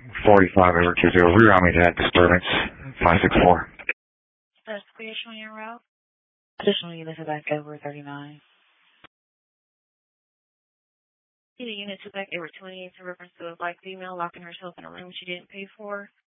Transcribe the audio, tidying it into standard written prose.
45 over 20. Reroute me to that disturbance. 564. That's clear showing your route. Additional units are back over 39. The unit to back over 28 in reference to a black female locking herself in a room she didn't pay for.